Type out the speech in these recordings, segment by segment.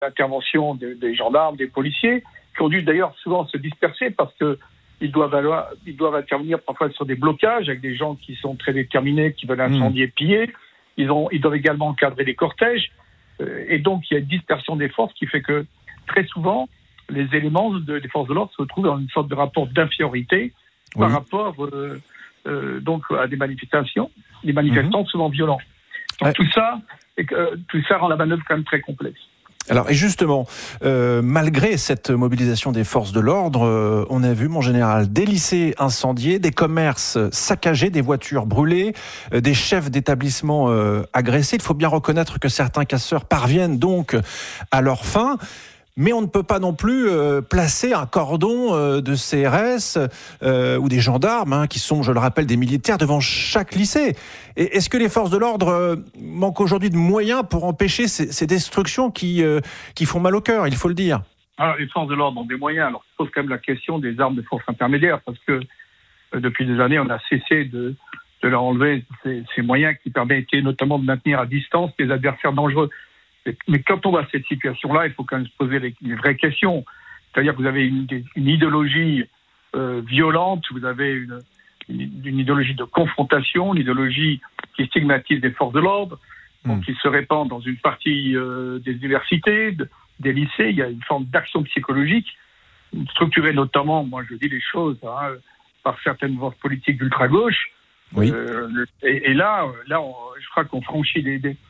l'intervention des gendarmes, des policiers, qui ont dû d'ailleurs souvent se disperser parce que ils doivent intervenir parfois sur des blocages avec des gens qui sont très déterminés, qui veulent incendier, piller. Ils doivent également encadrer les cortèges. Et donc, il y a une dispersion des forces qui fait que très souvent, les éléments des forces de l'ordre se retrouvent dans une sorte de rapport d'infériorité par rapport donc à des manifestants souvent violents. Donc tout ça rend la manœuvre quand même très complexe. Alors, et justement, malgré cette mobilisation des forces de l'ordre, on a vu, mon général, des lycées incendiés, des commerces saccagés, des voitures brûlées, des chefs d'établissement agressés. Il faut bien reconnaître que certains casseurs parviennent donc à leur fin. Mais on ne peut pas non plus placer un cordon de CRS ou des gendarmes, qui sont, je le rappelle, des militaires devant chaque lycée. Et est-ce que les forces de l'ordre manquent aujourd'hui de moyens pour empêcher ces destructions qui font mal au cœur, il faut le dire? Alors, les forces de l'ordre ont des moyens. Alors, se pose quand même la question des armes de force intermédiaires, parce que depuis des années, on a cessé de leur enlever ces moyens qui permettaient notamment de maintenir à distance des adversaires dangereux. Mais quand on voit cette situation-là, il faut quand même se poser les vraies questions. C'est-à-dire que vous avez une idéologie violente, vous avez une idéologie de confrontation, une idéologie qui stigmatise les forces de l'ordre, qui se répand dans une partie des universités, des lycées. Il y a une forme d'action psychologique, structurée notamment, moi je dis les choses, par certaines forces politiques d'ultra-gauche. Oui. Et là, je crois qu'on franchit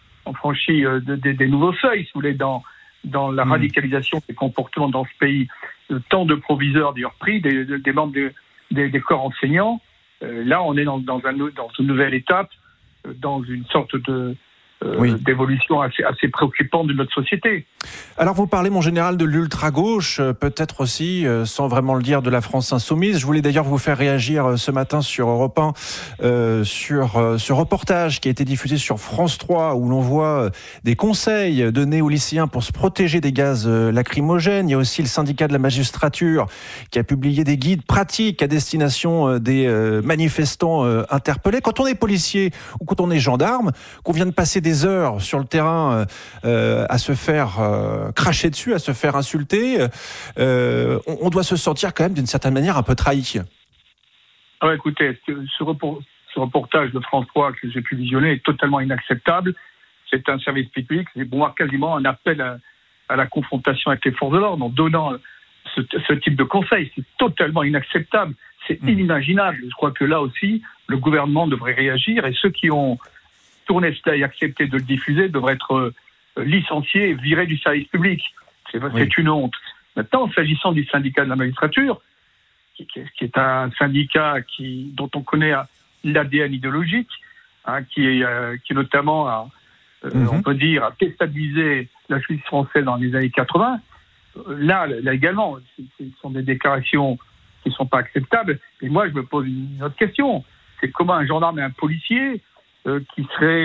des nouveaux seuils, si vous voulez, dans la radicalisation des comportements dans ce pays. Tant de proviseurs d'ailleurs pris, des membres des corps enseignants. Là, on est dans une nouvelle étape, dans une sorte d'évolution assez préoccupante de notre société. Alors vous parlez, mon général, de l'ultra-gauche, peut-être aussi, sans vraiment le dire, de la France insoumise. Je voulais d'ailleurs vous faire réagir ce matin sur Europe 1 sur ce reportage qui a été diffusé sur France 3 où l'on voit des conseils donnés aux lycéens pour se protéger des gaz lacrymogènes. Il y a aussi le syndicat de la magistrature qui a publié des guides pratiques à destination des manifestants interpellés. Quand on est policier ou quand on est gendarme, qu'on vient de passer des heures sur le terrain à se faire cracher dessus, à se faire insulter, on doit se sentir quand même d'une certaine manière un peu trahi. Alors écoutez, ce reportage de France 3 que j'ai pu visionner est totalement inacceptable. C'est un service public, c'est pour moi quasiment un appel à la confrontation avec les forces de l'ordre en donnant ce type de conseils. C'est totalement inacceptable, c'est inimaginable. Je crois que là aussi, le gouvernement devrait réagir et ceux qui ont tourné cela et accepté de le diffuser devraient être licenciés et virés du service public. C'est une honte. Maintenant, s'agissant du syndicat de la magistrature, qui est un syndicat dont on connaît l'ADN idéologique, qui notamment a, on peut dire, a déstabilisé la justice française dans les années 80. Là également, ce sont des déclarations qui ne sont pas acceptables. Et moi, je me pose une autre question. C'est comment un gendarme et un policier qui serait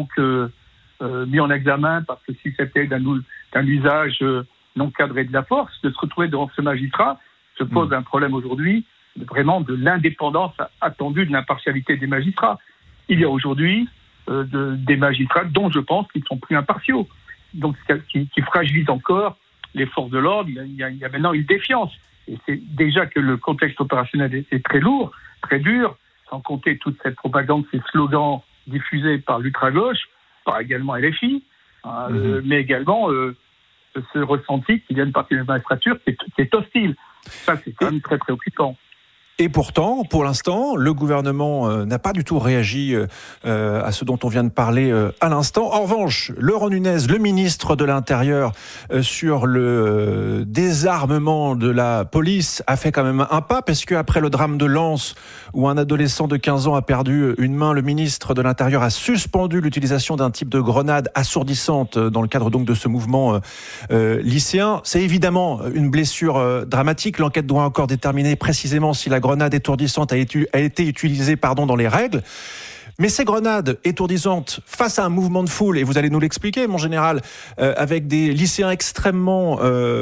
mis en examen parce que susceptible d'un usage non cadré de la force, de se retrouver devant ce magistrat, se pose un problème aujourd'hui vraiment de l'indépendance attendue de l'impartialité des magistrats. Il y a aujourd'hui des magistrats dont je pense qu'ils ne sont plus impartiaux, donc qui fragilisent encore les forces de l'ordre. Il y a maintenant une défiance. Et c'est déjà que le contexte opérationnel est très lourd, très dur, sans compter toute cette propagande, ces slogans diffusés par l'ultra-gauche, par également LFI, mais également ce ressenti qui vient de partie de la magistrature qui est hostile. Ça, c'est quand même très préoccupant. Et pourtant, pour l'instant, le gouvernement n'a pas du tout réagi à ce dont on vient de parler à l'instant. En revanche, Laurent Nunez, le ministre de l'Intérieur, sur le désarmement de la police, a fait quand même un pas, parce qu'après le drame de Lens, où un adolescent de 15 ans a perdu une main, le ministre de l'Intérieur a suspendu l'utilisation d'un type de grenade assourdissante dans le cadre donc de ce mouvement lycéen. C'est évidemment une blessure dramatique. L'enquête doit encore déterminer précisément si la grenade étourdissante a été utilisée dans les règles. Mais ces grenades étourdissantes face à un mouvement de foule, et vous allez nous l'expliquer, mon général, avec des lycéens extrêmement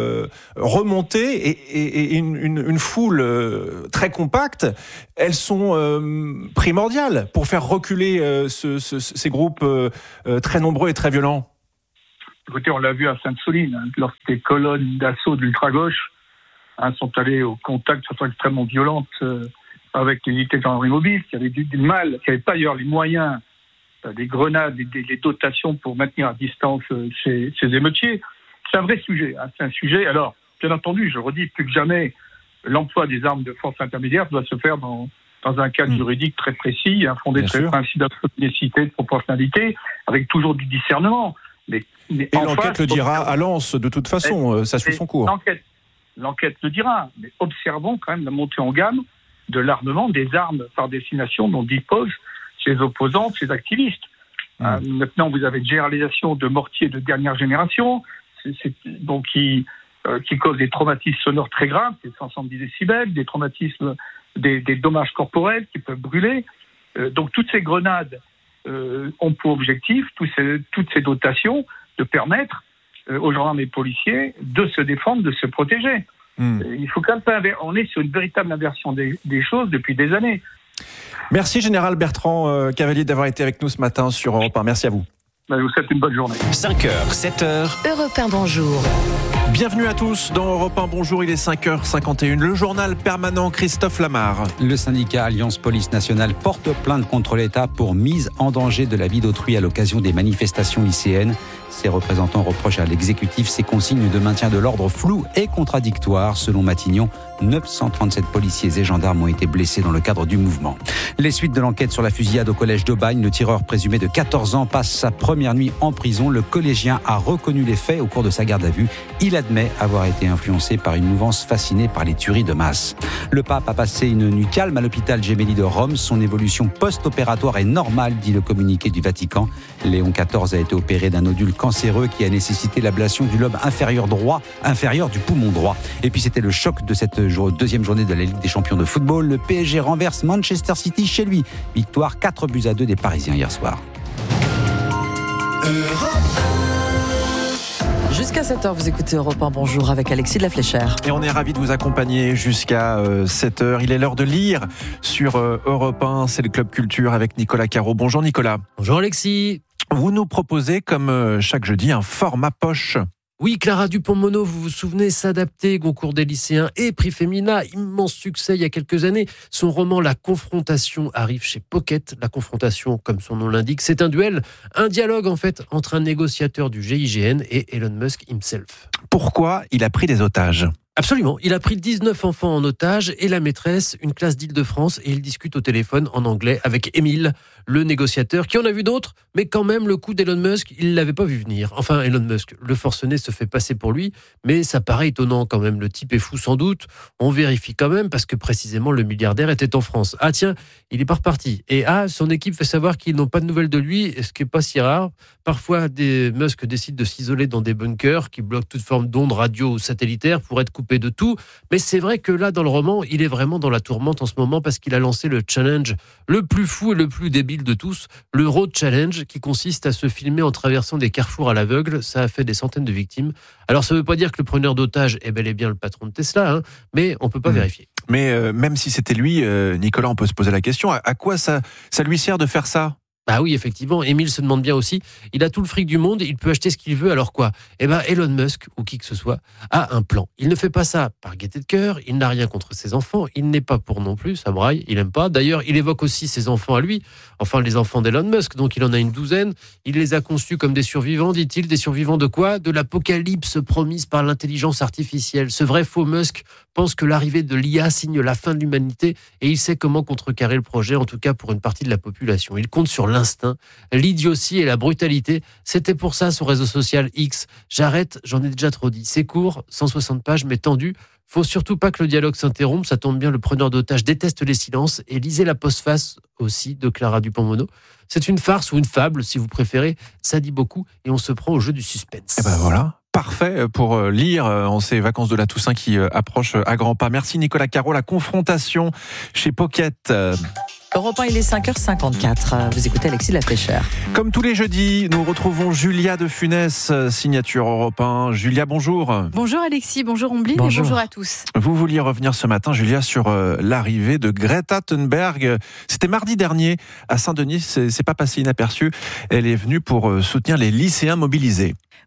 remontés et une foule très compacte, elles sont primordiales pour faire reculer ces groupes très nombreux et très violents. Écoutez, on l'a vu à Sainte-Soline, lorsque les colonnes d'assaut de l'ultra-gauche sont allées au contact de façon extrêmement violente avec les unités de gendarmerie mobile, qui avaient du mal, qui n'avaient pas ailleurs les moyens, des grenades, des dotations pour maintenir à distance ces émeutiers. C'est un vrai sujet. C'est un sujet. Alors, bien entendu, je redis plus que jamais, l'emploi des armes de force intermédiaire doit se faire dans un cadre juridique très précis, fondé sur les principes d'opportunité, de proportionnalité, avec toujours du discernement. Mais et l'enquête le dira à Lens, de toute façon, ça suit son cours. L'enquête le dira, mais observons quand même la montée en gamme de l'armement, des armes par destination dont disposent ces opposants, ces activistes. Maintenant, vous avez une généralisation de mortiers de dernière génération, donc qui causent des traumatismes sonores très graves, c'est 170 décibels, des traumatismes, des dommages corporels qui peuvent brûler. Donc toutes ces grenades ont pour objectif, toutes ces dotations, de permettre aux gendarmes et policiers de se défendre, de se protéger. Il faut quand même on est sur une véritable inversion des choses depuis des années. Merci Général Bertrand Cavalier d'avoir été avec nous ce matin sur Europe 1. Merci à vous. Je vous souhaite une bonne journée. 5h, 7h. Europe 1, bonjour. Bienvenue à tous dans Europe 1, bonjour, il est 5h51. Le journal permanent Christophe Lamar. Le syndicat Alliance Police Nationale porte plainte contre l'État pour mise en danger de la vie d'autrui à l'occasion des manifestations lycéennes. Ses représentants reprochent à l'exécutif ses consignes de maintien de l'ordre floues et contradictoires. Selon Matignon, 937 policiers et gendarmes ont été blessés dans le cadre du mouvement. Les suites de l'enquête sur la fusillade au collège d'Aubagne, le tireur présumé de 14 ans passe sa première nuit en prison. Le collégien a reconnu les faits au cours de sa garde à vue. Il admet avoir été influencé par une mouvance fascinée par les tueries de masse. Le pape a passé une nuit calme à l'hôpital Gemelli de Rome. Son évolution post-opératoire est normale, dit le communiqué du Vatican. Léon XIV a été opéré d'un nodule cancéreux qui a nécessité l'ablation du lobe inférieur du poumon droit. Et puis c'était le choc de cette deuxième journée de la Ligue des Champions de football. Le PSG renverse Manchester City chez lui. Victoire 4-2 des Parisiens hier soir. Jusqu'à 7h, vous écoutez Europe 1, bonjour, avec Alexis de la Fléchère. Et on est ravis de vous accompagner jusqu'à 7h. Il est l'heure de lire sur Europe 1. C'est le Club Culture avec Nicolas Caro. Bonjour Nicolas. Bonjour Alexis. Vous nous proposez, comme chaque jeudi, un format poche. Oui, Clara Dupont-Mono, vous vous souvenez, S'adapter, Goncourt des lycéens et Prix Femina, immense succès il y a quelques années. Son roman La Confrontation arrive chez Pocket. La Confrontation, comme son nom l'indique, c'est un duel, un dialogue en fait entre un négociateur du GIGN et Elon Musk himself. Pourquoi il a pris des otages ? Absolument. Il a pris 19 enfants en otage et la maîtresse, une classe d'Île-de-France, et il discute au téléphone en anglais avec Émile, le négociateur, qui en a vu d'autres, mais quand même, le coup d'Elon Musk, il ne l'avait pas vu venir. Enfin, Elon Musk, le forcené se fait passer pour lui, mais ça paraît étonnant quand même. Le type est fou sans doute. On vérifie quand même parce que précisément le milliardaire était en France. Ah tiens, il est pas reparti. Et son équipe fait savoir qu'ils n'ont pas de nouvelles de lui, ce qui n'est pas si rare. Parfois, Musk décide de s'isoler dans des bunkers qui bloquent toute forme d'ondes radio ou satellitaires pour être coupé de tout. Mais c'est vrai que là, dans le roman, il est vraiment dans la tourmente en ce moment parce qu'il a lancé le challenge le plus fou et le plus débile de tous, le Road Challenge, qui consiste à se filmer en traversant des carrefours à l'aveugle. Ça a fait des centaines de victimes. Alors, ça ne veut pas dire que le preneur d'otages est bel et bien le patron de Tesla, mais on ne peut pas vérifier. Mais même si c'était lui, Nicolas, on peut se poser la question, à quoi ça lui sert de faire ça ? Ah oui, effectivement, Émile se demande bien aussi, il a tout le fric du monde, il peut acheter ce qu'il veut, alors quoi ? Elon Musk, ou qui que ce soit, a un plan. Il ne fait pas ça par gaieté de cœur, il n'a rien contre ses enfants, il n'est pas pour non plus, ça braille, il n'aime pas. D'ailleurs, il évoque aussi ses enfants à lui, enfin les enfants d'Elon Musk, donc il en a une douzaine. Il les a conçus comme des survivants, dit-il. Des survivants de quoi ? De l'apocalypse promise par l'intelligence artificielle. Ce vrai faux Musk pense que l'arrivée de l'IA signe la fin de l'humanité et il sait comment contrecarrer le projet, en tout cas pour une partie de la population. Il compte sur l'instinct, l'idiotie et la brutalité. C'était pour ça son réseau social X. J'arrête, j'en ai déjà trop dit. C'est court, 160 pages, mais tendu. Faut surtout pas que le dialogue s'interrompe. Ça tombe bien, le preneur d'otages déteste les silences. Et lisez la postface aussi de Clara Dupont-Mono. C'est une farce ou une fable, si vous préférez. Ça dit beaucoup et on se prend au jeu du suspense. Et ben voilà. Parfait pour lire en ces vacances de la Toussaint qui approchent à grands pas. Merci Nicolas Caro. La Confrontation chez Pocket. Europe 1, il est 5h54. Vous écoutez Alexis de la Fléchère. Comme tous les jeudis, nous retrouvons Julia de Funès, signature Europe 1. Julia, bonjour. Bonjour Alexis, bonjour Omblin et bonjour à tous. Vous vouliez revenir ce matin, Julia, sur l'arrivée de Greta Thunberg. C'était mardi dernier à Saint-Denis, c'est pas passé inaperçu. Elle est venue pour soutenir les lycéens mobilisés.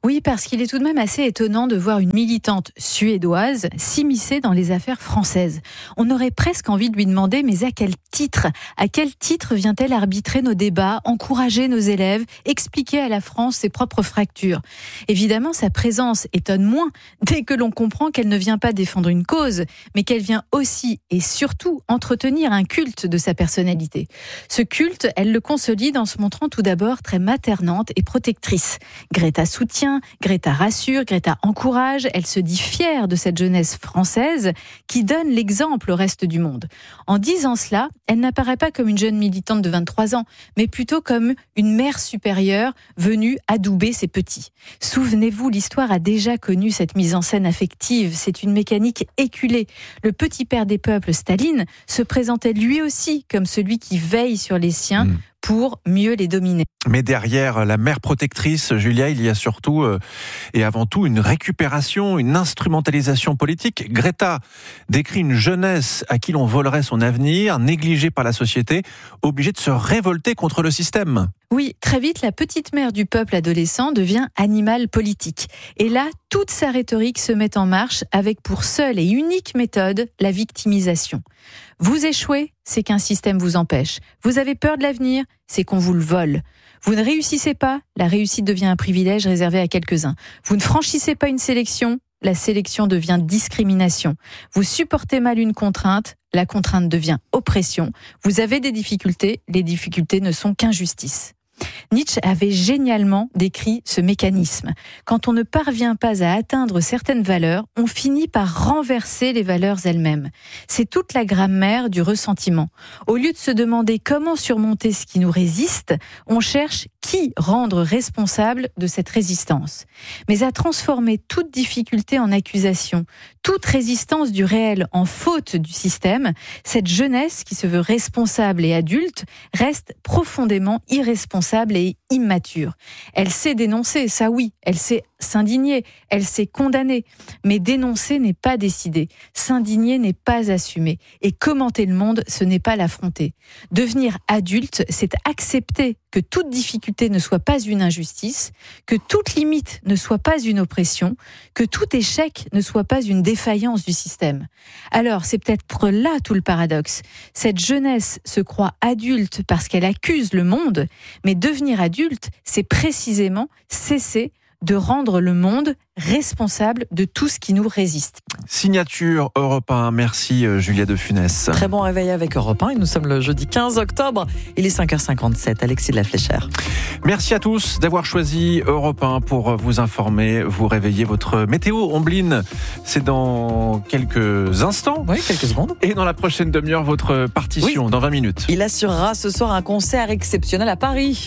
Oui, parce qu'il est tout de même assez étonnant de voir une militante suédoise s'immiscer dans les affaires françaises. On aurait presque envie de lui demander, mais à quel titre vient-elle arbitrer nos débats, encourager nos élèves, expliquer à la France ses propres fractures ? Évidemment, sa présence étonne moins dès que l'on comprend qu'elle ne vient pas défendre une cause, mais qu'elle vient aussi et surtout entretenir un culte de sa personnalité. Ce culte, elle le consolide en se montrant tout d'abord très maternante et protectrice. Greta soutient, Greta rassure, Greta encourage, elle se dit fière de cette jeunesse française qui donne l'exemple au reste du monde. En disant cela, elle n'apparaît pas comme une jeune militante de 23 ans, mais plutôt comme une mère supérieure venue adouber ses petits. Souvenez-vous, l'histoire a déjà connu cette mise en scène affective, c'est une mécanique éculée. Le petit père des peuples, Staline, se présentait lui aussi comme celui qui veille sur les siens pour mieux les dominer. Mais derrière la mère protectrice, Julia, il y a surtout et avant tout une récupération, une instrumentalisation politique. Greta décrit une jeunesse à qui l'on volerait son avenir, négligée par la société, obligée de se révolter contre le système. Oui, très vite, la petite mère du peuple adolescent devient animal politique. Et là, toute sa rhétorique se met en marche avec pour seule et unique méthode la victimisation. Vous échouez, c'est qu'un système vous empêche. Vous avez peur de l'avenir, c'est qu'on vous le vole. Vous ne réussissez pas, la réussite devient un privilège réservé à quelques-uns. Vous ne franchissez pas une sélection, la sélection devient discrimination. Vous supportez mal une contrainte, la contrainte devient oppression. Vous avez des difficultés, les difficultés ne sont qu'injustice. Nietzsche avait génialement décrit ce mécanisme. Quand on ne parvient pas à atteindre certaines valeurs, on finit par renverser les valeurs elles-mêmes. C'est toute la grammaire du ressentiment. Au lieu de se demander comment surmonter ce qui nous résiste, on cherche qui rendre responsable de cette résistance. Mais à transformer toute difficulté en accusation, toute résistance du réel en faute du système, cette jeunesse qui se veut responsable et adulte reste profondément irresponsable et immature. Elle sait dénoncer, ça oui, elle sait s'indigner, elle sait condamner, mais dénoncer n'est pas décider, s'indigner n'est pas assumer, et commenter le monde, ce n'est pas l'affronter. Devenir adulte, c'est accepter que toute difficulté ne soit pas une injustice, que toute limite ne soit pas une oppression, que tout échec ne soit pas une défaillance du système. Alors, c'est peut-être là tout le paradoxe. Cette jeunesse se croit adulte parce qu'elle accuse le monde, mais devenir adulte, c'est précisément cesser de rendre le monde responsable de tout ce qui nous résiste. Signature Europe 1. Merci Julia de Funès. Très bon réveil avec Europe 1 et nous sommes le jeudi 15 octobre. Il est 5h57. Alexis de la Fléchère. Merci à tous d'avoir choisi Europe 1 pour vous informer, vous réveiller. Votre météo, Ombline, c'est dans quelques instants. Oui, quelques secondes. Et dans la prochaine demi-heure, votre partition, dans 20 minutes. Il assurera ce soir un concert exceptionnel à Paris.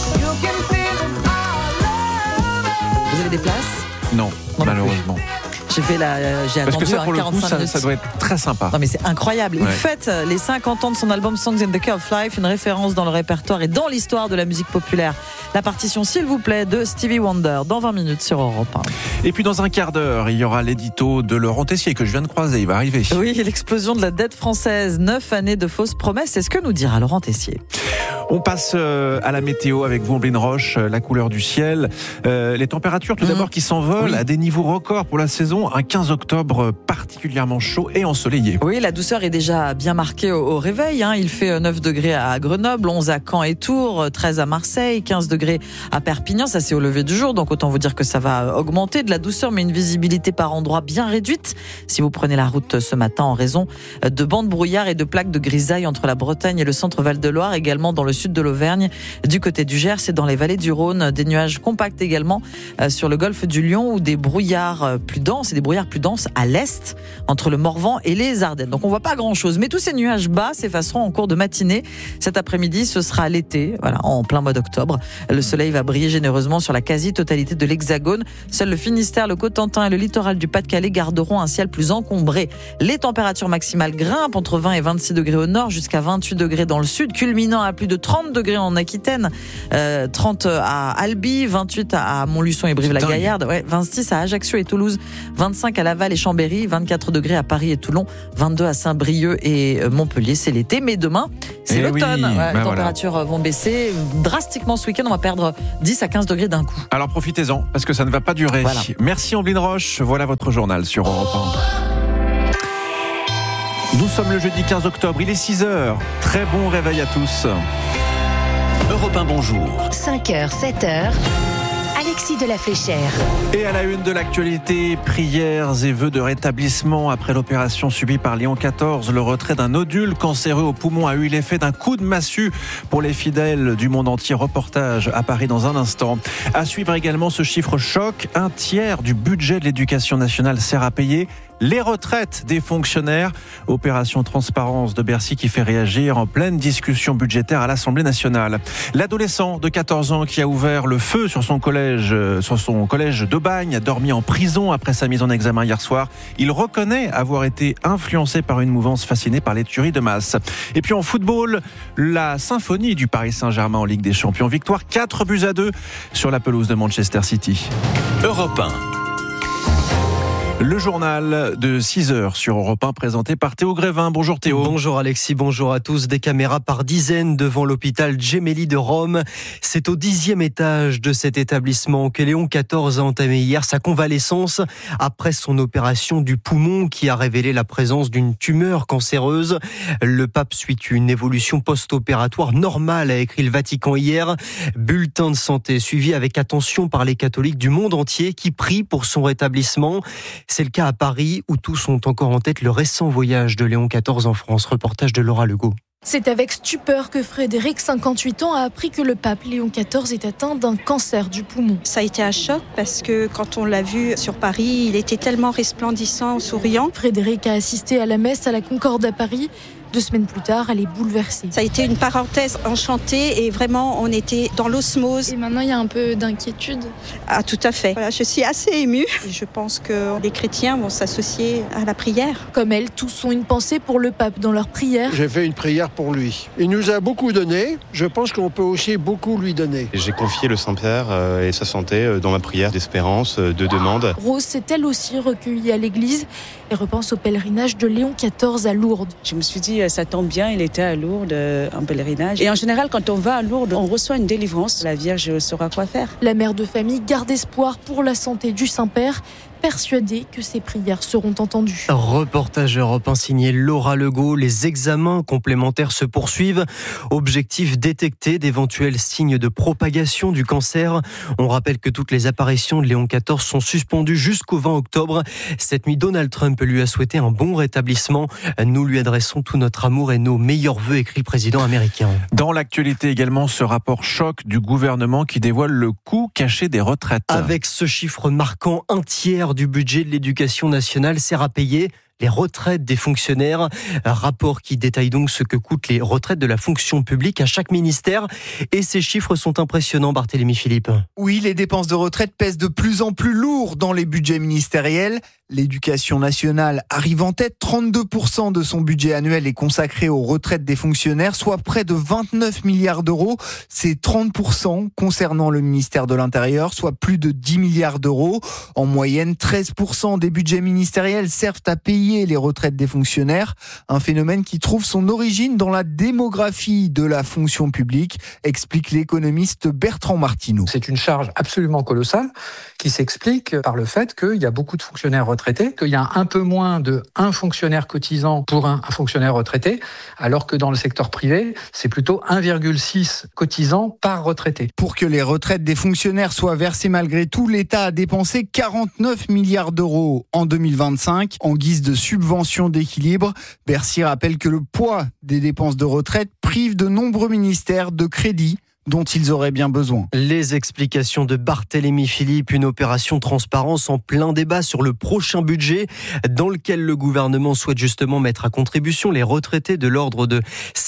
Vous avez des places ? Non, malheureusement. J'ai parce que attendu ça, pour le coup, 45 minutes. ça doit être très sympa. Non mais c'est incroyable. Il fête les 50 ans de son album Songs in the Key of Life, une référence dans le répertoire et dans l'histoire de la musique populaire. La partition, s'il vous plaît, de Stevie Wonder, dans 20 minutes sur Europe 1. Et puis dans un quart d'heure, il y aura l'édito de Laurent Tessier que je viens de croiser, il va arriver. Oui, l'explosion de la dette française, 9 années de fausses promesses, c'est ce que nous dira Laurent Tessier. On passe à la météo avec vous, Ombline Roche, la couleur du ciel. Les températures tout d'abord qui s'envolent à des niveaux records pour la saison. Un 15 octobre particulièrement chaud et ensoleillé. Oui, la douceur est déjà bien marquée au réveil. Il fait 9 degrés à Grenoble, 11 à Caen et Tours, 13 à Marseille, 15 degrés à Perpignan. Ça, c'est au lever du jour, donc autant vous dire que ça va augmenter de la douceur, mais une visibilité par endroits bien réduite. Si vous prenez la route ce matin en raison de bandes brouillard et de plaques de grisaille entre la Bretagne et le centre Val-de-Loire, également dans le sud de l'Auvergne, du côté du Gers et dans les vallées du Rhône. Des nuages compacts également sur le golfe du Lion ou des brouillards plus denses à l'est entre le Morvan et les Ardennes. Donc on voit pas grand-chose, mais tous ces nuages bas s'effaceront en cours de matinée. Cet après-midi, ce sera l'été, en plein mois d'octobre. Le soleil va briller généreusement sur la quasi-totalité de l'Hexagone. Seul le Finistère, le Cotentin et le littoral du Pas-de-Calais garderont un ciel plus encombré. Les températures maximales grimpent entre 20 et 26 degrés au nord, jusqu'à 28 degrés dans le sud, culminant à plus de 30 degrés en Aquitaine, 30 à Albi, 28 à Montluçon et Brive-la-Gaillarde, 26 à Ajaccio et Toulouse, 25 à Laval et Chambéry, 24 degrés à Paris et Toulon, 22 à Saint-Brieuc et Montpellier. C'est l'été, mais demain, c'est l'automne. Les températures vont baisser drastiquement ce week-end. On va perdre 10 à 15 degrés d'un coup. Alors profitez-en, parce que ça ne va pas durer. Voilà. Merci Amblin Roche. Voilà votre journal sur Europe 1. Nous sommes le jeudi 15 octobre, il est 6h. Très bon réveil à tous. Europe 1, bonjour. 5h, 7h. Alexis de la Fléchère. Et à la une de l'actualité, prières et vœux de rétablissement après l'opération subie par Léon XIV. Le retrait d'un nodule cancéreux au poumon a eu l'effet d'un coup de massue pour les fidèles du monde entier. Reportage à Paris dans un instant. À suivre également ce chiffre choc. Un tiers du budget de l'éducation nationale sert à payer les retraites des fonctionnaires. Opération transparence de Bercy qui fait réagir en pleine discussion budgétaire à l'Assemblée nationale. L'adolescent de 14 ans qui a ouvert le feu sur son collège d'Aubagne a dormi en prison après sa mise en examen hier soir. Il reconnaît avoir été influencé par une mouvance fascinée par les tueries de masse. Et puis en football, la symphonie du Paris Saint-Germain en Ligue des Champions. Victoire 4-2 sur la pelouse de Manchester City. Europe 1. Le journal de 6h sur Europe 1 présenté par Théo Grévin. Bonjour Théo. Bonjour Alexis, bonjour à tous. Des caméras par dizaines devant l'hôpital Gemelli de Rome. C'est au 10e étage de cet établissement que Léon XIV a entamé hier sa convalescence après son opération du poumon qui a révélé la présence d'une tumeur cancéreuse. Le pape suit une évolution post-opératoire normale, a écrit le Vatican hier. Bulletin de santé suivi avec attention par les catholiques du monde entier qui prient pour son rétablissement. C'est le cas à Paris où tous ont encore en tête le récent voyage de Léon XIV en France. Reportage de Laura Legault. C'est avec stupeur que Frédéric, 58 ans, a appris que le pape Léon XIV est atteint d'un cancer du poumon. Ça a été un choc parce que quand on l'a vu sur Paris, il était tellement resplendissant, souriant. Frédéric a assisté à la messe à la Concorde à Paris. 2 semaines plus tard, elle est bouleversée. Ça a été une parenthèse enchantée et vraiment on était dans l'osmose. Et maintenant il y a un peu d'inquiétude. Ah tout à fait. Voilà, je suis assez émue. Et je pense que les chrétiens vont s'associer à la prière. Comme elle, tous ont une pensée pour le pape dans leur prière. J'ai fait une prière pour lui. Il nous a beaucoup donné. Je pense qu'on peut aussi beaucoup lui donner. J'ai confié le Saint-Père et sa santé dans ma prière d'espérance, de demande. Rose s'est elle aussi recueillie à l'église et repense au pèlerinage de Léon XIV à Lourdes. Je me suis dit, ça tombe bien, il était à Lourdes en pèlerinage. Et en général, quand on va à Lourdes, on reçoit une délivrance. La Vierge saura quoi faire. La mère de famille garde espoir pour la santé du Saint-Père, persuadée que ses prières seront entendues. Reportage Europe 1 signé Laura Legault. Les examens complémentaires se poursuivent. Objectif, détecter d'éventuels signes de propagation du cancer. On rappelle que toutes les apparitions de Léon XIV sont suspendues jusqu'au 20 octobre. Cette nuit, Donald Trump lui a souhaité un bon rétablissement. Nous lui adressons tout notre amour et nos meilleurs vœux, écrit le président américain. Dans l'actualité également, ce rapport choc du gouvernement qui dévoile le coût caché des retraites. Avec ce chiffre marquant, un tiers du budget de l'éducation nationale sert à payer les retraites des fonctionnaires. Un rapport qui détaille donc ce que coûtent les retraites de la fonction publique à chaque ministère. Et ces chiffres sont impressionnants, Barthélémy Philippe. Oui, les dépenses de retraite pèsent de plus en plus lourd dans les budgets ministériels. L'éducation nationale arrive en tête. 32% de son budget annuel est consacré aux retraites des fonctionnaires, soit près de 29 milliards d'euros. C'est 30% concernant le ministère de l'Intérieur, soit plus de 10 milliards d'euros. En moyenne, 13% des budgets ministériels servent à payer les retraites des fonctionnaires. Un phénomène qui trouve son origine dans la démographie de la fonction publique, explique l'économiste Bertrand Martineau. C'est une charge absolument colossale qui s'explique par le fait qu'il y a beaucoup de fonctionnaires retraités, qu'il y a un peu moins de un fonctionnaire cotisant pour un fonctionnaire retraité, alors que dans le secteur privé, c'est plutôt 1,6 cotisants par retraité. Pour que les retraites des fonctionnaires soient versées malgré tout, l'État a dépensé 49 milliards d'euros en 2025 en guise de subvention d'équilibre. Bercy rappelle que le poids des dépenses de retraite prive de nombreux ministères de crédits dont ils auraient bien besoin. Les explications de Barthélémy Philippe, une opération transparence en plein débat sur le prochain budget dans lequel le gouvernement souhaite justement mettre à contribution les retraités de l'ordre de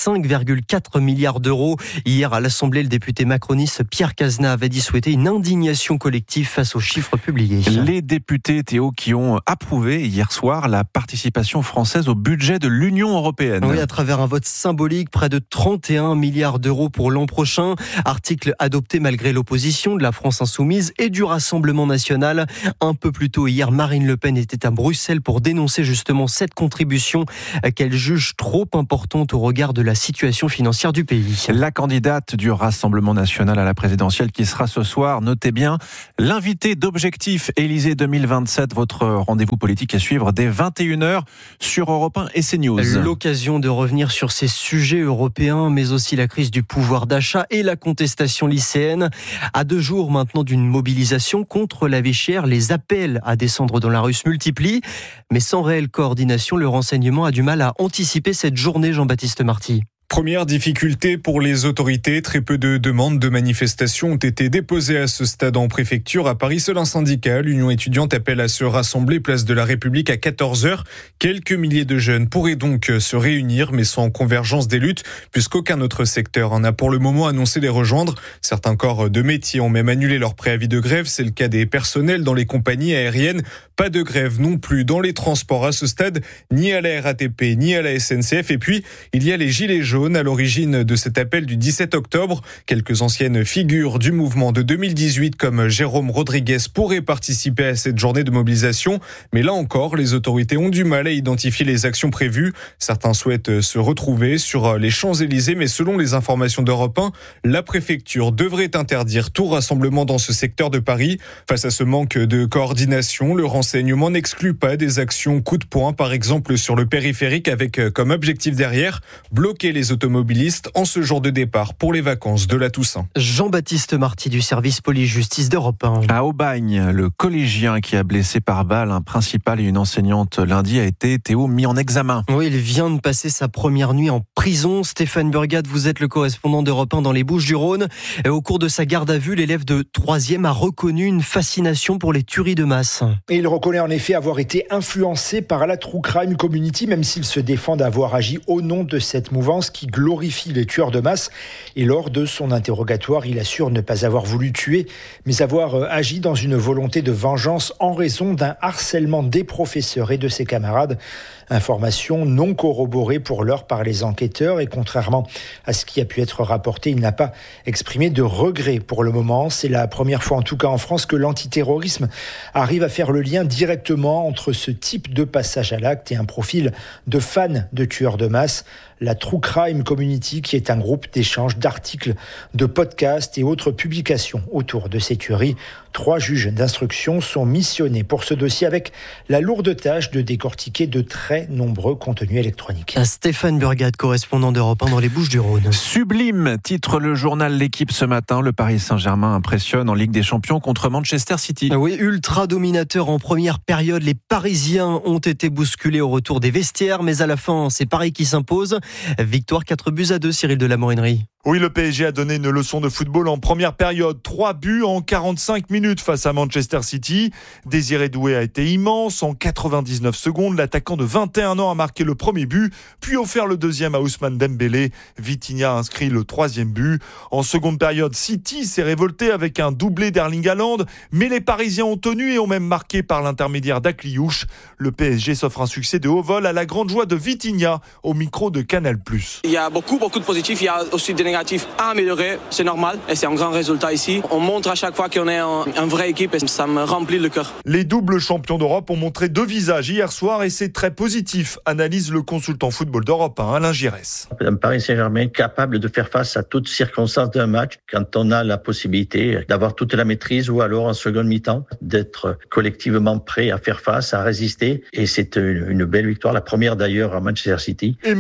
5,4 milliards d'euros. Hier à l'Assemblée, le député macroniste Pierre Cazenat avait dit souhaiter une indignation collective face aux chiffres publiés. Les députés, Théo, qui ont approuvé hier soir la participation française au budget de l'Union européenne. Oui, à travers un vote symbolique, près de 31 milliards d'euros pour l'an prochain. Article adopté malgré l'opposition de la France Insoumise et du Rassemblement National. Un peu plus tôt hier, Marine Le Pen était à Bruxelles pour dénoncer justement cette contribution qu'elle juge trop importante au regard de la situation financière du pays. La candidate du Rassemblement National à la présidentielle qui sera ce soir, notez bien, l'invité d'Objectif Élysée 2027, votre rendez-vous politique à suivre dès 21h sur Europe 1 et CNews. L'occasion de revenir sur ces sujets européens, mais aussi la crise du pouvoir d'achat et la contestation lycéenne. À 2 jours maintenant d'une mobilisation contre la vie chère, les appels à descendre dans la rue se multiplient, mais sans réelle coordination, le renseignement a du mal à anticiper cette journée, Jean-Baptiste Marty. Première difficulté pour les autorités, très peu de demandes de manifestation ont été déposées à ce stade en préfecture. À Paris, seul un syndicat, l'Union étudiante, appelle à se rassembler place de la République à 14h. Quelques milliers de jeunes pourraient donc se réunir, mais sans convergence des luttes, puisqu'aucun autre secteur n'a pour le moment annoncé les rejoindre. Certains corps de métier ont même annulé leur préavis de grève. C'est le cas des personnels dans les compagnies aériennes. Pas de grève non plus dans les transports à ce stade, ni à la RATP, ni à la SNCF. Et puis, il y a les gilets jaunes à l'origine de cet appel du 17 octobre. Quelques anciennes figures du mouvement de 2018 comme Jérôme Rodriguez pourraient participer à cette journée de mobilisation. Mais là encore, les autorités ont du mal à identifier les actions prévues. Certains souhaitent se retrouver sur les Champs-Élysées, mais selon les informations d'Europe 1, la préfecture devrait interdire tout rassemblement dans ce secteur de Paris. Face à ce manque de coordination, le renseignement n'exclut pas des actions coup de poing, par exemple sur le périphérique, avec comme objectif derrière bloquer les automobilistes en ce jour de départ pour les vacances de la Toussaint. Jean-Baptiste Marty du service police-justice d'Europe 1. À Aubagne, le collégien qui a blessé par balle un principal et une enseignante lundi a été, Théo, mis en examen. Oui, il vient de passer sa première nuit en prison. Stéphane Burgat, vous êtes le correspondant d'Europe 1 dans les Bouches-du-Rhône. Et au cours de sa garde à vue, l'élève de 3e a reconnu une fascination pour les tueries de masse. Et il reconnaît en effet avoir été influencé par la True Crime Community, même s'il se défend d'avoir agi au nom de cette mouvance qui glorifie les tueurs de masse. Et lors de son interrogatoire, il assure ne pas avoir voulu tuer, mais avoir agi dans une volonté de vengeance en raison d'un harcèlement des professeurs et de ses camarades. Information non corroborée pour l'heure par les enquêteurs et contrairement à ce qui a pu être rapporté, il n'a pas exprimé de regret pour le moment. C'est la première fois en tout cas en France que l'antiterrorisme arrive à faire le lien directement entre ce type de passage à l'acte et un profil de fan de tueurs de masse. La True Crime Community, qui est un groupe d'échange d'articles, de podcasts et autres publications autour de ces tueries. 3 juges d'instruction sont missionnés pour ce dossier avec la lourde tâche de décortiquer de très nombreux contenus électroniques. Stéphane Burgat, correspondant d'Europe 1 dans les Bouches-du-Rhône. Sublime, titre le journal L'Équipe ce matin. Le Paris Saint-Germain impressionne en Ligue des Champions contre Manchester City. Oui, ultra dominateur en première période. Les Parisiens ont été bousculés au retour des vestiaires, mais à la fin, c'est Paris qui s'impose. Victoire 4-2, Cyril de la Morinerie. Oui, le PSG a donné une leçon de football en première période. 3 buts en 45 minutes face à Manchester City. Désiré Doué a été immense. En 99 secondes, l'attaquant de 21 ans a marqué le premier but, puis offert le deuxième à Ousmane Dembélé. Vitinha a inscrit le 3e but. En seconde période, City s'est révolté avec un doublé d'Erling Haaland, mais les Parisiens ont tenu et ont même marqué par l'intermédiaire d'Akliouche. Le PSG s'offre un succès de haut vol à la grande joie de Vitinha au micro de Canal+. Il y a beaucoup de positifs. Il y a aussi des négatifs à améliorer, c'est normal et c'est un grand résultat ici. On montre à chaque fois qu'on est une vraie équipe et ça me remplit le cœur. Les doubles champions d'Europe ont montré 2 visages hier soir et c'est très positif, analyse le consultant football d'Europe 1, Alain Giresse. Un Paris Saint-Germain capable de faire face à toutes circonstances d'un match quand on a la possibilité d'avoir toute la maîtrise ou alors en seconde mi-temps d'être collectivement prêt à faire face, à résister et c'est une belle victoire, la première d'ailleurs à Manchester City. Et mardi prochain,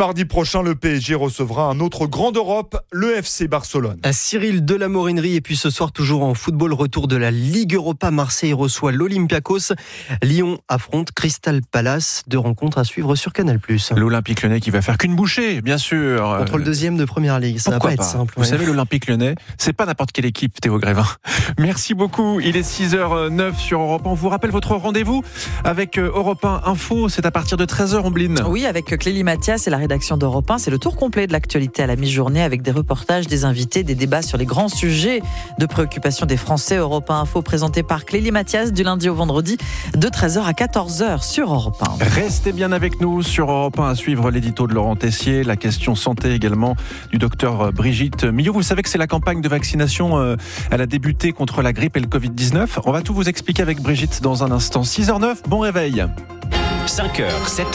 prochain, le PSG recevra un autre grand d'Europe, le FC Barcelone. À Cyril de la Morinerie. Et puis ce soir, toujours en football, retour de la Ligue Europa. Marseille reçoit l'Olympiakos. Lyon affronte Crystal Palace. 2 rencontres à suivre sur Canal+. L'Olympique Lyonnais qui va faire qu'une bouchée, bien sûr. Contre le 2e de Première Ligue. Ça va pas être simple. Vous savez, l'Olympique Lyonnais, c'est pas n'importe quelle équipe, Théo Grévin. Merci beaucoup. Il est 6h09 sur Europe 1. On vous rappelle votre rendez-vous avec Europe 1 Info. C'est à partir de 13h, Ombline. Oui, avec Clélie Mathias et la rédaction d'Europe 1. C'est le tour complet de l'actualité à la mi-journée avec des reportages, des invités, des débats sur les grands sujets de préoccupation des Français. Europe 1 Info présenté par Clélie Mathias du lundi au vendredi de 13h à 14h sur Europe 1. Restez bien avec nous sur Europe 1 à suivre l'édito de Laurent Tessier, la question santé également du docteur Brigitte Millot. Vous savez que c'est la campagne de vaccination. Elle a débuté contre la grippe et le Covid-19. On va tout vous expliquer avec Brigitte dans un instant. 6h09, bon réveil. 5h, 7h.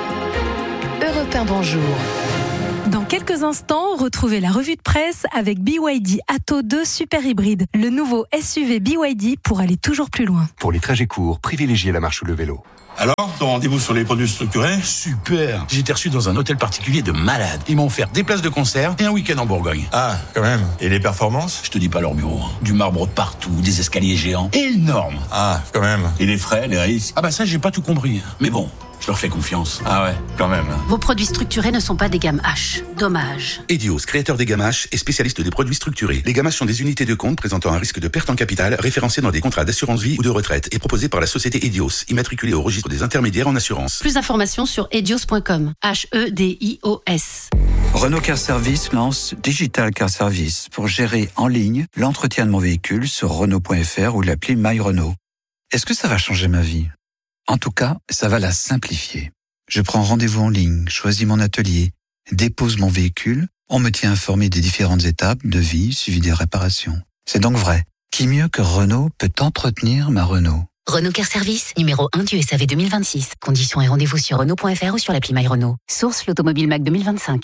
Europe 1, bonjour. Dans quelques instants, retrouvez la revue de presse avec BYD Atto 2 Super Hybride, le nouveau SUV BYD pour aller toujours plus loin. Pour les trajets courts, privilégiez la marche ou le vélo. Alors, ton rendez-vous sur les produits structurés ? Super. J'ai été reçu dans un hôtel particulier de malade. Ils m'ont offert des places de concert et un week-end en Bourgogne. Ah, quand même. Et les performances ? Je te dis pas leur bureau. Du marbre partout, des escaliers géants. Énorme. Ah, quand même. Et les frais, les risques ? Ah bah ça, j'ai pas tout compris. Mais bon, je leur fais confiance. Ah ouais, quand même. Vos produits structurés ne sont pas des gammes H. Dommage. Edios, créateur des gammes H et spécialiste des produits structurés. Les gammes H sont des unités de compte présentant un risque de perte en capital référencées dans des contrats d'assurance vie ou de retraite et proposées par la société Edios, immatriculée au registre des intermédiaires en assurance. Plus d'informations sur edios.com. HEDIOS. Renault Car Service lance Digital Car Service pour gérer en ligne l'entretien de mon véhicule sur Renault.fr ou l'appli My Renault. Est-ce que ça va changer ma vie ? En tout cas, ça va la simplifier. Je prends rendez-vous en ligne, choisis mon atelier, dépose mon véhicule, on me tient informé des différentes étapes, devis, suivi des réparations. C'est donc vrai. Qui mieux que Renault peut entretenir ma Renault ? Renault Car Service, numéro 1 du SAV 2026. Conditions et rendez-vous sur Renault.fr ou sur l'appli My Renault. Source l'Automobile Mac 2025.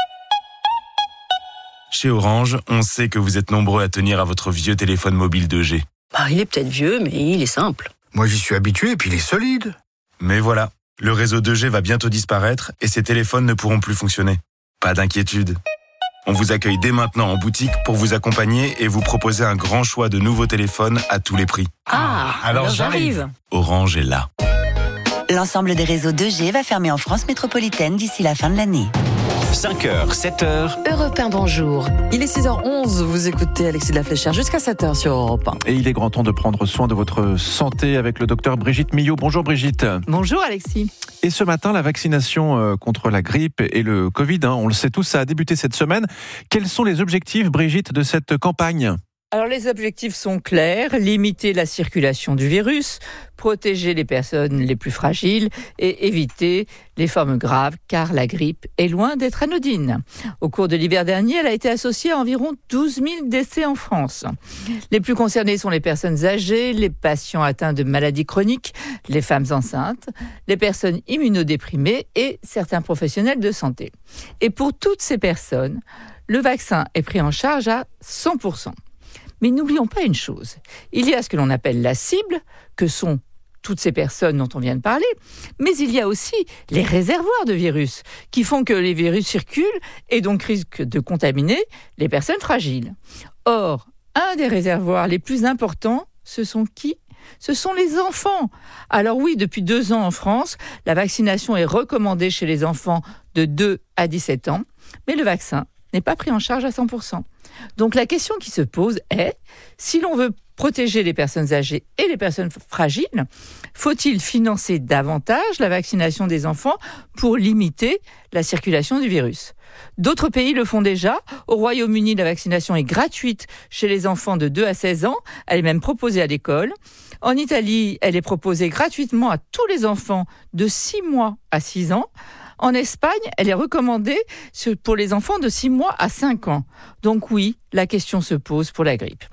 Chez Orange, on sait que vous êtes nombreux à tenir à votre vieux téléphone mobile 2G. Il est peut-être vieux, mais il est simple. Moi, j'y suis habitué et puis il est solide. Mais voilà, le réseau 2G va bientôt disparaître et ces téléphones ne pourront plus fonctionner. Pas d'inquiétude. On vous accueille dès maintenant en boutique pour vous accompagner et vous proposer un grand choix de nouveaux téléphones à tous les prix. Alors j'arrive. Orange est là. L'ensemble des réseaux 2G va fermer en France métropolitaine d'ici la fin de l'année. 5h, 7h. Europe 1, bonjour. Il est 6h11, vous écoutez Alexis de la Fléchère jusqu'à 7h sur Europe 1. Et il est grand temps de prendre soin de votre santé avec le docteur Brigitte Millot. Bonjour Brigitte. Bonjour Alexis. Et ce matin, la vaccination contre la grippe et le Covid, on le sait tous, ça a débuté cette semaine. Quels sont les objectifs, Brigitte, de cette campagne ? Alors les objectifs sont clairs, limiter la circulation du virus, protéger les personnes les plus fragiles et éviter les formes graves car la grippe est loin d'être anodine. Au cours de l'hiver dernier, elle a été associée à environ 12 000 décès en France. Les plus concernés sont les personnes âgées, les patients atteints de maladies chroniques, les femmes enceintes, les personnes immunodéprimées et certains professionnels de santé. Et pour toutes ces personnes, le vaccin est pris en charge à 100%. Mais n'oublions pas une chose, il y a ce que l'on appelle la cible, que sont toutes ces personnes dont on vient de parler, mais il y a aussi les réservoirs de virus, qui font que les virus circulent et donc risquent de contaminer les personnes fragiles. Or, un des réservoirs les plus importants, ce sont qui ? Ce sont les enfants. Alors oui, depuis 2 ans en France, la vaccination est recommandée chez les enfants de 2 à 17 ans, mais le vaccin n'est pas pris en charge à 100%. Donc la question qui se pose est, si l'on veut protéger les personnes âgées et les personnes fragiles, faut-il financer davantage la vaccination des enfants pour limiter la circulation du virus ? D'autres pays le font déjà. Au Royaume-Uni, la vaccination est gratuite chez les enfants de 2 à 16 ans. Elle est même proposée à l'école. En Italie, elle est proposée gratuitement à tous les enfants de 6 mois à 6 ans. En Espagne, elle est recommandée pour les enfants de 6 mois à 5 ans. Donc oui, la question se pose pour la grippe.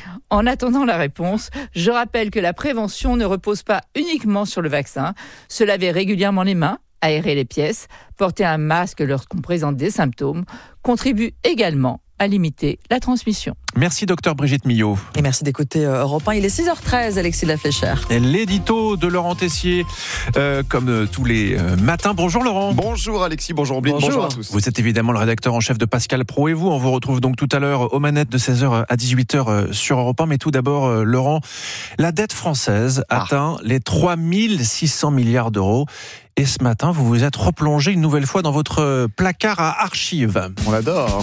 En attendant la réponse, je rappelle que la prévention ne repose pas uniquement sur le vaccin. Se laver régulièrement les mains, aérer les pièces, porter un masque lorsqu'on présente des symptômes, contribue également à limiter la transmission. Merci docteur Brigitte Millot. Et merci d'écouter Europe 1. Il est 6h13, Alexis de la Fléchère. L'édito de Laurent Tessier, comme tous les matins. Bonjour Laurent. Bonjour Alexis, bonjour Blin, bonjour à tous. Vous êtes évidemment le rédacteur en chef de Pascal Praud et vous. On vous retrouve donc tout à l'heure aux manettes de 16h à 18h sur Europe 1. Mais tout d'abord, Laurent, la dette française atteint les 3600 milliards d'euros. Et ce matin, vous vous êtes replongé une nouvelle fois dans votre placard à archives. On l'adore.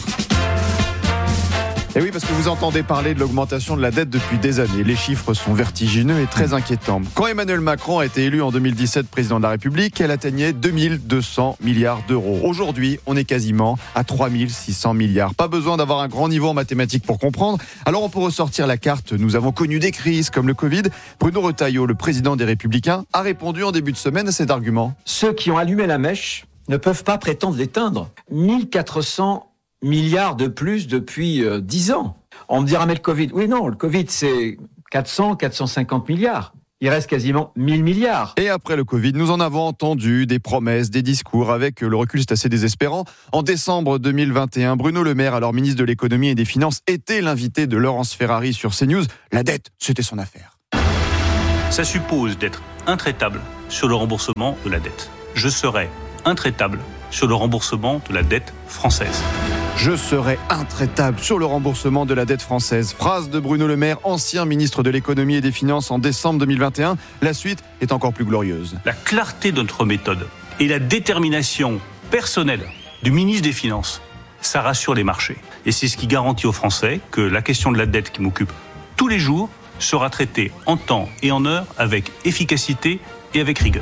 Et oui, parce que vous entendez parler de l'augmentation de la dette depuis des années. Les chiffres sont vertigineux et très inquiétants. Quand Emmanuel Macron a été élu en 2017 président de la République, elle atteignait 2200 milliards d'euros. Aujourd'hui, on est quasiment à 3600 milliards. Pas besoin d'avoir un grand niveau en mathématiques pour comprendre. Alors on peut ressortir la carte. Nous avons connu des crises comme le Covid. Bruno Retailleau, le président des Républicains, a répondu en début de semaine à cet argument. Ceux qui ont allumé la mèche ne peuvent pas prétendre l'éteindre. 1400 milliards de plus depuis 10 ans. On me dira, mais le Covid, oui, non, le Covid, c'est 450 milliards. Il reste quasiment 1000 milliards. Et après le Covid, nous en avons entendu des promesses, des discours. Avec le recul, c'est assez désespérant. En décembre 2021, Bruno Le Maire, alors ministre de l'économie et des finances, était l'invité de Laurence Ferrari sur CNews. La dette, c'était son affaire. Ça suppose d'être intraitable sur le remboursement de la dette. Je serai intraitable sur le remboursement de la dette française. Je serai intraitable sur le remboursement de la dette française. Phrase de Bruno Le Maire, ancien ministre de l'économie et des finances en décembre 2021. La suite est encore plus glorieuse. La clarté de notre méthode et la détermination personnelle du ministre des Finances, ça rassure les marchés. Et c'est ce qui garantit aux Français que la question de la dette qui m'occupe tous les jours sera traitée en temps et en heure avec efficacité et avec rigueur.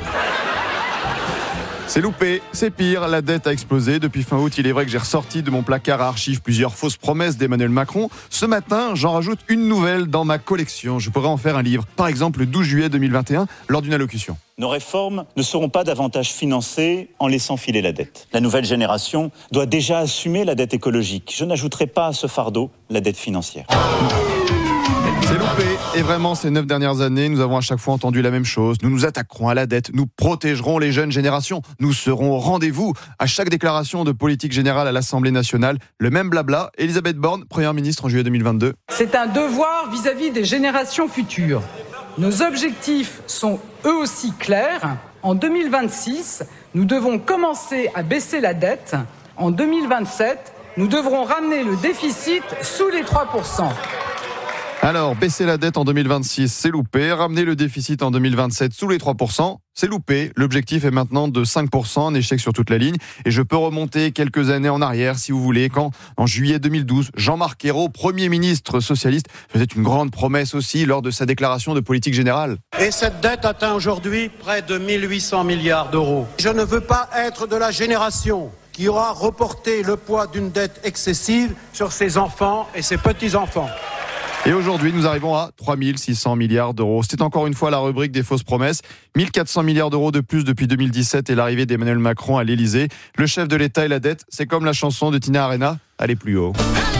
C'est loupé, c'est pire, la dette a explosé. Depuis fin août, il est vrai que j'ai ressorti de mon placard à archives plusieurs fausses promesses d'Emmanuel Macron. Ce matin, j'en rajoute une nouvelle dans ma collection. Je pourrais en faire un livre. Par exemple, le 12 juillet 2021, lors d'une allocution. Nos réformes ne seront pas davantage financées en laissant filer la dette. La nouvelle génération doit déjà assumer la dette écologique. Je n'ajouterai pas à ce fardeau la dette financière. C'est loupé. Et vraiment, ces 9 dernières années, nous avons à chaque fois entendu la même chose. Nous nous attaquerons à la dette, nous protégerons les jeunes générations, nous serons au rendez-vous. À chaque déclaration de politique générale à l'Assemblée nationale, le même blabla. Elisabeth Borne, Première ministre en juillet 2022. C'est un devoir vis-à-vis des générations futures. Nos objectifs sont eux aussi clairs. En 2026, nous devons commencer à baisser la dette. En 2027, nous devrons ramener le déficit sous les 3%. Alors, baisser la dette en 2026, c'est loupé. Ramener le déficit en 2027 sous les 3%, c'est loupé. L'objectif est maintenant de 5%, un échec sur toute la ligne. Et je peux remonter quelques années en arrière, si vous voulez, quand, en juillet 2012, Jean-Marc Ayrault, Premier ministre socialiste, faisait une grande promesse aussi lors de sa déclaration de politique générale. Et cette dette atteint aujourd'hui près de 1800 milliards d'euros. Je ne veux pas être de la génération qui aura reporté le poids d'une dette excessive sur ses enfants et ses petits-enfants. Et aujourd'hui, nous arrivons à 3600 milliards d'euros. C'était encore une fois la rubrique des fausses promesses. 1400 milliards d'euros de plus depuis 2017 et l'arrivée d'Emmanuel Macron à l'Elysée. Le chef de l'État et la dette, c'est comme la chanson de Tina Arena, allez plus haut.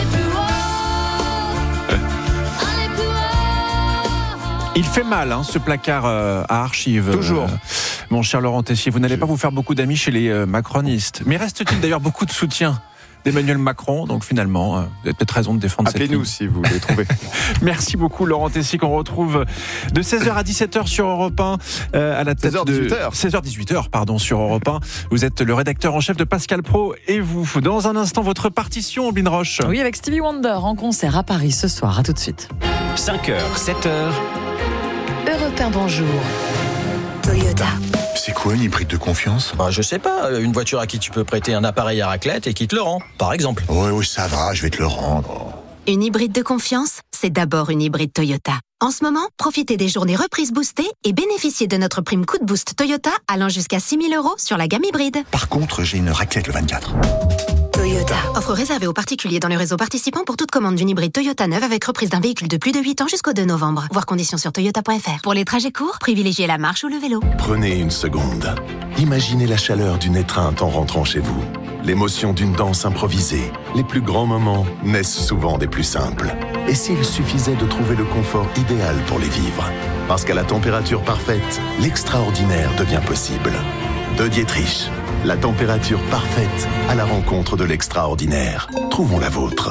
Il fait mal, ce placard à archives. Toujours. Mon cher Laurent Tessier, vous n'allez pas vous faire beaucoup d'amis chez les macronistes. Mais reste-t-il d'ailleurs beaucoup de soutien d'Emmanuel Macron, donc finalement, vous avez peut-être raison de défendre cette ligne. Appelez-nous si vous les trouvez. Merci beaucoup Laurent Tessier, qu'on retrouve de 16h à 17h sur Europe 1, à la tête 16h-18h, pardon, sur Europe 1. Vous êtes le rédacteur en chef de Pascal Praud et vous, dans un instant, votre partition, Blin Roche. Oui, avec Stevie Wonder en concert à Paris ce soir. À tout de suite. 5h, 7h. Europe 1, bonjour. Toyota. C'est quoi une hybride de confiance ? Je sais pas, une voiture à qui tu peux prêter un appareil à raclette et qui te le rend, par exemple. Oui, ça va, je vais te le rendre. Une hybride de confiance, c'est d'abord une hybride Toyota. En ce moment, profitez des journées reprises boostées et bénéficiez de notre prime coup de boost Toyota allant jusqu'à 6 000 € sur la gamme hybride. Par contre, j'ai une raclette le 24. Toyota. Offre réservée aux particuliers dans le réseau participant pour toute commande d'une hybride Toyota neuve avec reprise d'un véhicule de plus de 8 ans jusqu'au 2 novembre. Voir conditions sur toyota.fr. Pour les trajets courts, privilégiez la marche ou le vélo. Prenez une seconde. Imaginez la chaleur d'une étreinte en rentrant chez vous. L'émotion d'une danse improvisée. Les plus grands moments naissent souvent des plus simples. Et s'il suffisait de trouver le confort idéal pour les vivre ? Parce qu'à la température parfaite, l'extraordinaire devient possible. De Dietrich, la température parfaite à la rencontre de l'extraordinaire. Trouvons la vôtre.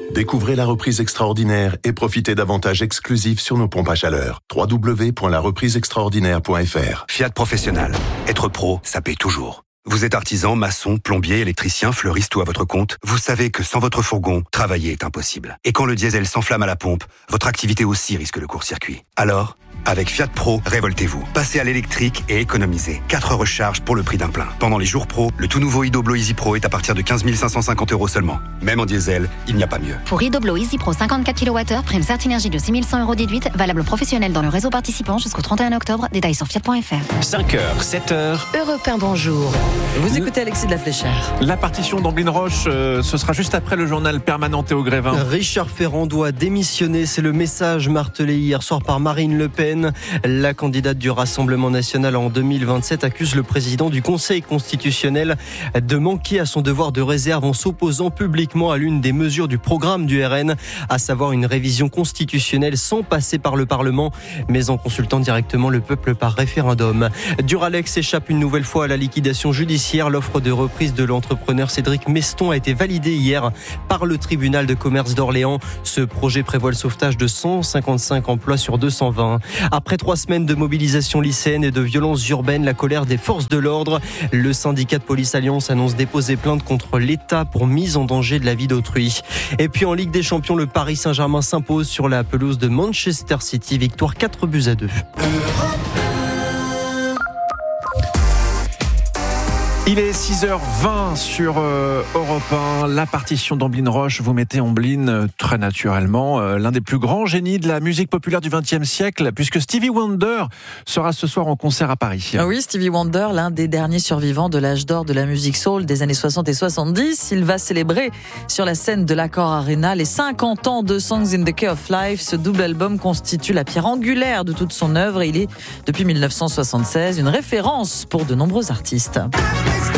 Découvrez la reprise extraordinaire et profitez d'avantages exclusifs sur nos pompes à chaleur. www.larepriseextraordinaire.fr. Fiat Professionnel. Être pro, ça paie toujours. Vous êtes artisan, maçon, plombier, électricien, fleuriste ou à votre compte, vous savez que sans votre fourgon, travailler est impossible. Et quand le diesel s'enflamme à la pompe, votre activité aussi risque le court-circuit. Alors, avec Fiat Pro, révoltez-vous. Passez à l'électrique et économisez. 4 recharges pour le prix d'un plein. Pendant les jours pro, le tout nouveau Idoblo Easy Pro est à partir de 15 550 € seulement. Même en diesel, il n'y a pas mieux. Pour Idoblo Easy Pro 54 kWh, prime Certinergie de 6 100 € déduite, valable professionnel dans le réseau participant jusqu'au 31 octobre. Détails sur fiat.fr. 5h, 7h. Europe 1, bonjour. Vous écoutez Alexis de la Fléchère. La partition d'Amblin Roche, ce sera juste après le journal permanent Théo Grévin. Richard Ferrand doit démissionner, c'est le message martelé hier soir par Marine Le Pen. La candidate du Rassemblement national en 2027 accuse le président du Conseil constitutionnel de manquer à son devoir de réserve en s'opposant publiquement à l'une des mesures du programme du RN, à savoir une révision constitutionnelle sans passer par le Parlement, mais en consultant directement le peuple par référendum. Duralex échappe une nouvelle fois à la liquidation judiciaire. L'offre de reprise de l'entrepreneur Cédric Meston a été validée hier par le tribunal de commerce d'Orléans. Ce projet prévoit le sauvetage de 155 emplois sur 220. Après 3 semaines de mobilisation lycéenne et de violences urbaines, la colère des forces de l'ordre. Le syndicat de Police Alliance annonce déposer plainte contre l'État pour mise en danger de la vie d'autrui. Et puis en Ligue des Champions, le Paris Saint-Germain s'impose sur la pelouse de Manchester City. Victoire 4-2. Il est 6h20 sur Europe 1. La partition d'Amblin Roche, vous mettez Amblin très naturellement, l'un des plus grands génies de la musique populaire du XXe siècle, puisque Stevie Wonder sera ce soir en concert à Paris. Ah oui, Stevie Wonder, l'un des derniers survivants de l'âge d'or de la musique soul des années 60 et 70. Il va célébrer sur la scène de l'Accor Arena les 50 ans de Songs in the Key of Life. Ce double album constitue la pierre angulaire de toute son œuvre et il est, depuis 1976, une référence pour de nombreux artistes.